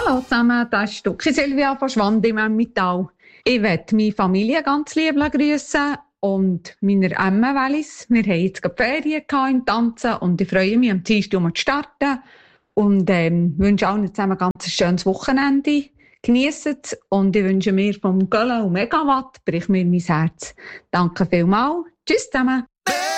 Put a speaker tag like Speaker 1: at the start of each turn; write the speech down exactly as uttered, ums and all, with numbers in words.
Speaker 1: Hallo zusammen, das ist Duki Silvia von Schwand im Emmental. Ich möchte meine Familie ganz lieb grüßen und meiner Emme Wallis. Wir haben jetzt gerade Ferien im Tanzen und ich freue mich, am Dienstag zu starten. Und ähm, wünsche allen zusammen ein ganz schönes Wochenende. Geniessen es und ich wünsche mir vom Gölle und Megawatt, brich mir mein Herz. Danke vielmals. Tschüss zusammen.